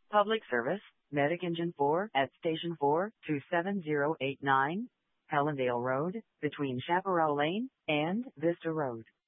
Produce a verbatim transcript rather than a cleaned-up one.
Public service, Medic Engine four at Station four two seven zero eight nine, Helendale Road, between Chaparral Lane and Vista Road.